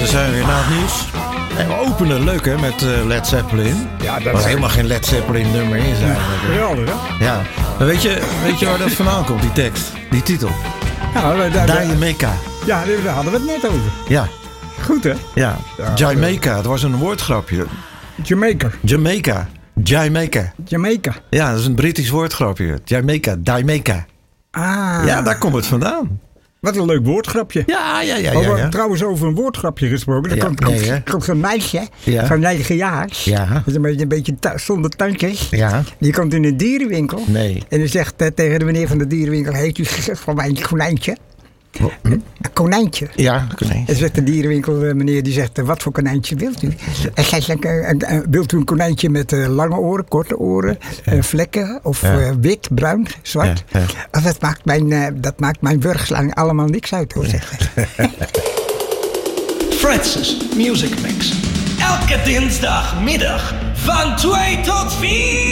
zijn weer na het nieuws. En we openen leuk hè, met Led Zeppelin. Ja, dat Wat is helemaal geen Led Zeppelin nummer is eigenlijk. Hè? geweldig, hè? Ja, maar weet je waar dat vandaan komt, die tekst? Die titel? Jamaica. Ja, daar hadden we het net over. Ja, Goed, hè? ja. Jamaica, het was een woordgrapje. Jamaica. Jamaica. Ja, dat is een Britisch woordgrapje. Jamaica. Ah. Ja, daar komt het vandaan. Wat een leuk woordgrapje. Ja. Trouwens, over een woordgrapje gesproken. Er komt zo'n meisje van 9 jaar. Ja. Dat is een beetje zonder tandjes. Ja. Die komt in een dierenwinkel. Nee. En die zegt tegen de meneer van de dierenwinkel: heeft u van mij een konijntje? Een konijntje. Ja, konijn. En zegt de dierenwinkel, meneer, die zegt: wat voor konijntje wilt u? En zij zegt: wilt u een konijntje met lange oren, korte oren, vlekken of wit, bruin, zwart? Ja. Oh, dat maakt mijn wurgslang allemaal niks uit, hoor, zegt hij. Francis Music Mix. Elke dinsdagmiddag van 2 tot 4.